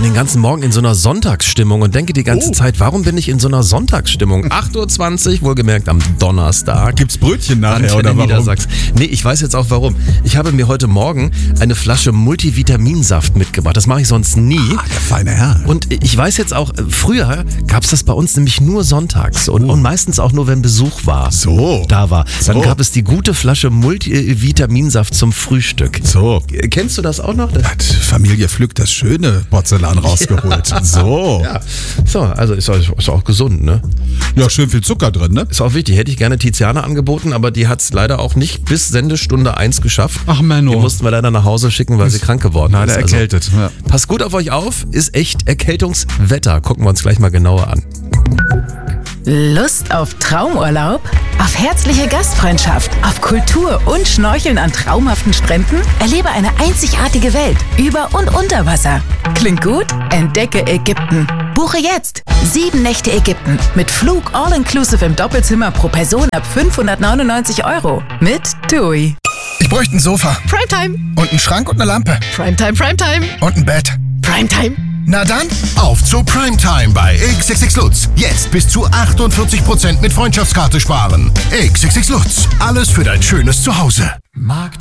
bin den ganzen Morgen in so einer Sonntagsstimmung und denke die ganze Zeit, warum bin ich in so einer Sonntagsstimmung? 8.20 Uhr, wohlgemerkt am Donnerstag. Gibt's Brötchen nachher oder warum? Niedersachsen. Nee, ich weiß jetzt auch warum. Ich habe mir heute Morgen eine Flasche Multivitaminsaft mitgebracht. Das mache ich sonst nie. Ah, der feine Herr. Und ich weiß jetzt auch, früher gab es das bei uns nämlich nur sonntags und meistens auch nur, wenn Besuch war. So. Da war. Dann gab es die gute Flasche Multivitaminsaft zum Frühstück. So. Kennst du das auch noch? Hat Familie Pflück das schöne Porzellan rausgeholt. Ja. So. Ja. So, also ist auch gesund, ne? Ja, schön viel Zucker drin, ne? Ist auch wichtig. Hätte ich gerne Tiziana angeboten, aber die hat es leider auch nicht bis Sendestunde 1 geschafft. Ach, Menno. Die mussten wir leider nach Hause schicken, weil sie krank geworden ist. Leider erkältet. Also, passt gut auf euch auf. Ist echt Erkältungswetter. Gucken wir uns gleich mal genauer an. Lust auf Traumurlaub? Auf herzliche Gastfreundschaft? Auf Kultur und Schnorcheln an traumhaften Stränden? Erlebe eine einzigartige Welt über und unter Wasser. Klingt gut? Entdecke Ägypten. Buche jetzt 7 Nächte Ägypten mit Flug all-inclusive im Doppelzimmer pro Person ab 599 € mit TUI. Ich bräuchte ein Sofa. Primetime. Und einen Schrank und eine Lampe. Primetime, Primetime. Und ein Bett. Primetime. Na dann, auf zu Primetime bei XXX Lutz. Jetzt bis zu 48% mit Freundschaftskarte sparen. XXX Lutz, alles für dein schönes Zuhause. Markt